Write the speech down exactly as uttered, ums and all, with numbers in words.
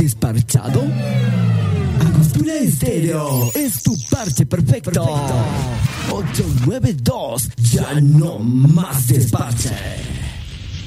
desparchado? Angostura Estéreo es tu parche perfecto. perfecto. ocho nueve dos, ya no más desparche.